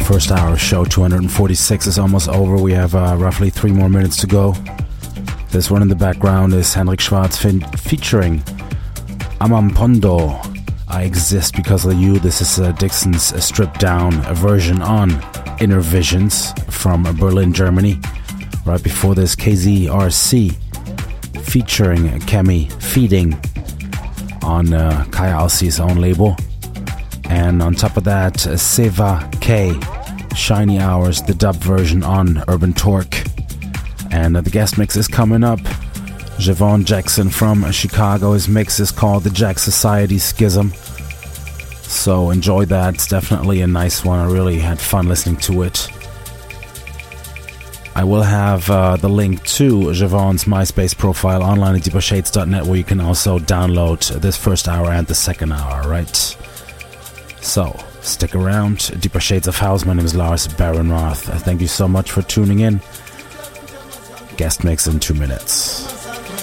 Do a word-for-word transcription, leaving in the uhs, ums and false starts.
First hour show two forty-six is almost over. We have uh, roughly three more minutes to go. This one in the background is Henrik Schwarz fe- featuring Amampondo. I Exist Because of You. This is uh, Dixon's uh, stripped down version on Inner Visions from Berlin, Germany. Right before this, K Z R C featuring Kemi Feeding on uh, Kaya Alci's own label. And on top of that, uh, Seva K, Shiny Hours, the dub version on Urban Torque. And uh, the guest mix is coming up. Javon Jackson from Chicago. His mix is called The Jack Society Schism. So enjoy that. It's definitely a nice one. I really had fun listening to it. I will have uh, the link to Javon's MySpace profile online at deeper shades dot net, where you can also download this first hour and the second hour, right? So, stick around. Deeper Shades of House. My name is Lars Barenroth. Thank you so much for tuning in. Guest mix in two minutes.